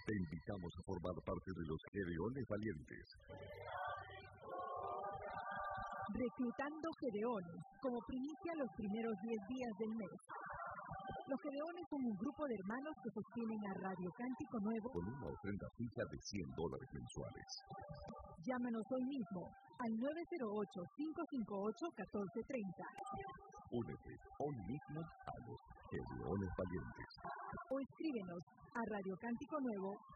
Te invitamos a formar parte de los Gedeones Valientes. Reclutando Gedeones, como primicia los primeros 10 días del mes. Los Gedeones son un grupo de hermanos que sostienen a Radio Cántico Nuevo con una ofrenda fija de $100 mensuales. Llámanos hoy mismo al 908-558-1430. Únete hoy mismo a los Gedeones Valientes. O escríbenos a radiocánticonuevo